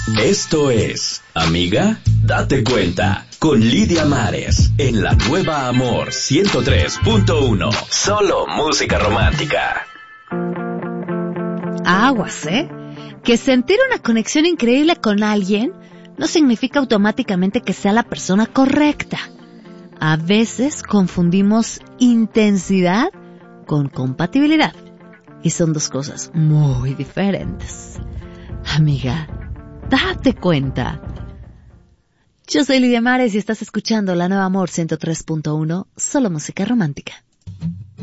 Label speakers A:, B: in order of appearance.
A: Esto es, amiga, date cuenta, con Lidia Mares, en la Nueva Amor 103.1. Solo música romántica.
B: Aguas, que sentir una conexión increíble con alguien no significa automáticamente que sea la persona correcta. A veces confundimos intensidad con compatibilidad. Y son dos cosas muy diferentes. Amiga, date cuenta. Yo soy Lidia Mares y estás escuchando La Nueva Amor 103.1, solo música romántica.